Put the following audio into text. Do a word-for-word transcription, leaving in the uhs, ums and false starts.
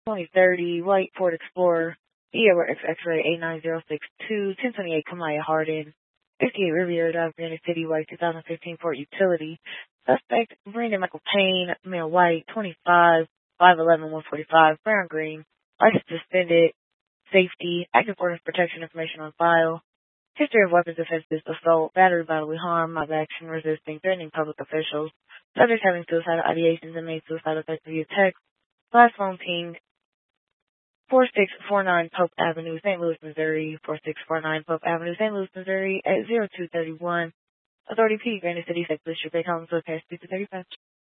twenty thirty white Ford Explorer, B A X X-ray eight nine zero six two, ten twenty-eight Kamaya Hardin, fifty-eight Riviera Drive, Granite City, white two thousand fifteen Ford Utility. Suspect, Brandon Michael Payne, male white, twenty-five, five eleven, one forty-five, brown green, license suspended, safety, active orders protection information on file, history of weapons offenses, assault, battery, bodily harm, mob action, resisting, threatening public officials, subject having suicidal ideations and made suicidal threats via text, last phone ping, four six four nine Pope Avenue, Saint Louis, Missouri, four six four nine Pope Avenue, Saint Louis, Missouri, at zero two three one. Authority P, Granite City, State Police, Bay Collins, Lopez, thirty-five.